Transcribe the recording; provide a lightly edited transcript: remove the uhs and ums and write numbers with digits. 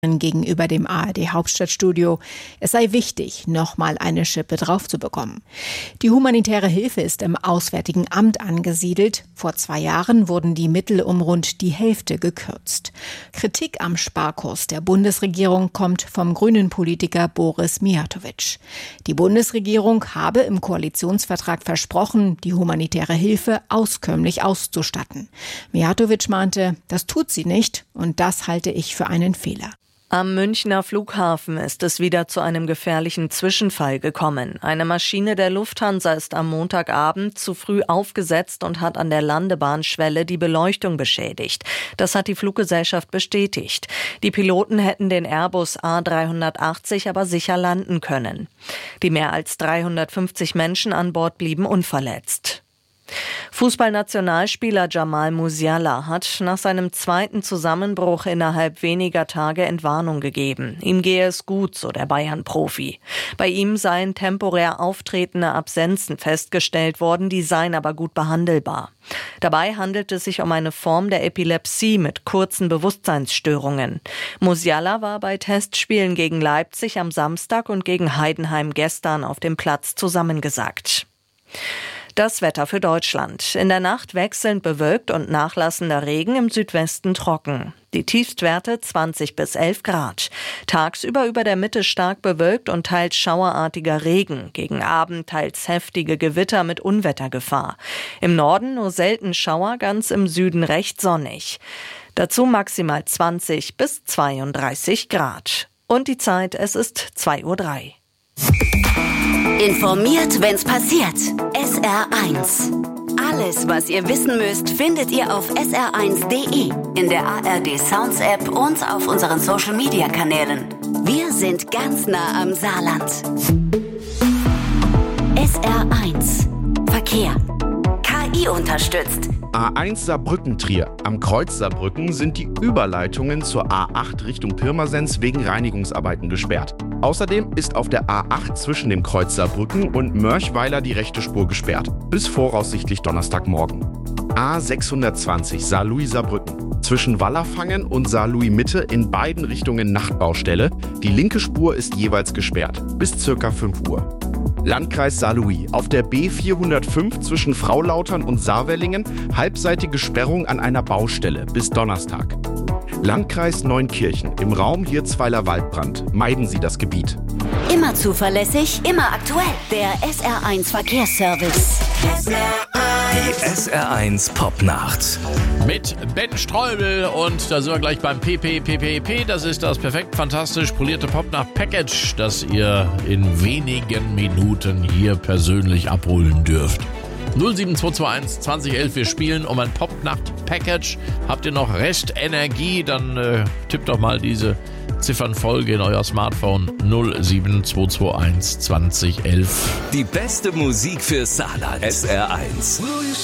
gegenüber dem ARD-Hauptstadtstudio, es sei wichtig, nochmal eine Schippe drauf zu bekommen. Die humanitäre Hilfe ist im Auswärtigen Amt angesiedelt. Vor 2 Jahren wurden die Mittel um rund die Hälfte gekürzt. Kritik am Sparkurs der Bundesregierung kommt vom grünen Politiker Boris Mijatović. Die Bundesregierung habe im Koalitionsvertrag versprochen, die humanitäre Hilfe auskömmlich auszustatten. Mijatović meinte, das tut sie nicht und das halte ich für einen Fehler. Am Münchner Flughafen ist es wieder zu einem gefährlichen Zwischenfall gekommen. Eine Maschine der Lufthansa ist am Montagabend zu früh aufgesetzt und hat an der Landebahnschwelle die Beleuchtung beschädigt. Das hat die Fluggesellschaft bestätigt. Die Piloten hätten den Airbus A380 aber sicher landen können. Die mehr als 350 Menschen an Bord blieben unverletzt. Fußballnationalspieler Jamal Musiala hat nach seinem zweiten Zusammenbruch innerhalb weniger Tage Entwarnung gegeben. Ihm gehe es gut, so der Bayern-Profi. Bei ihm seien temporär auftretende Absenzen festgestellt worden, die seien aber gut behandelbar. Dabei handelt es sich um eine Form der Epilepsie mit kurzen Bewusstseinsstörungen. Musiala war bei Testspielen gegen Leipzig am Samstag und gegen Heidenheim gestern auf dem Platz zusammengesackt. Das Wetter für Deutschland. In der Nacht wechselnd bewölkt und nachlassender Regen, im Südwesten trocken. Die Tiefstwerte 20 bis 11 Grad. Tagsüber über der Mitte stark bewölkt und teils schauerartiger Regen. Gegen Abend teils heftige Gewitter mit Unwettergefahr. Im Norden nur selten Schauer, ganz im Süden recht sonnig. Dazu maximal 20 bis 32 Grad. Und die Zeit, es ist 2:03 Uhr. Informiert, wenn's passiert. SR1. Alles, was ihr wissen müsst, findet ihr auf sr1.de, in der ARD Sounds App und auf unseren Social Media Kanälen. Wir sind ganz nah am Saarland. SR1. Verkehr. KI unterstützt. A1 Saarbrücken-Trier. Am Kreuz Saarbrücken sind die Überleitungen zur A8 Richtung Pirmasens wegen Reinigungsarbeiten gesperrt. Außerdem ist auf der A8 zwischen dem Kreuz Saarbrücken und Mörchweiler die rechte Spur gesperrt. Bis voraussichtlich Donnerstagmorgen. A620 Saarlouis-Saarbrücken. Zwischen Wallerfangen und Saarlouis-Mitte in beiden Richtungen Nachtbaustelle. Die linke Spur ist jeweils gesperrt. Bis ca. 5 Uhr. Landkreis Saarlouis. Auf der B405 zwischen Fraulautern und Saarwellingen halbseitige Sperrung an einer Baustelle bis Donnerstag. Landkreis Neunkirchen. Im Raum Hirzweiler Waldbrand. Meiden Sie das Gebiet. Immer zuverlässig, immer aktuell. Der SR1 Verkehrsservice. Die SR1 Popnacht. Mit Ben Streubel und da sind wir gleich beim PPPPP. Das ist das perfekt fantastisch polierte Popnacht-Package, das ihr in wenigen Minuten hier persönlich abholen dürft. 07221 2011, wir spielen um ein Popnacht-Package. Habt ihr noch Restenergie, dann tippt doch mal diese Ziffernfolge in euer Smartphone 07221 2011. Die beste Musik für Saarland. SR1.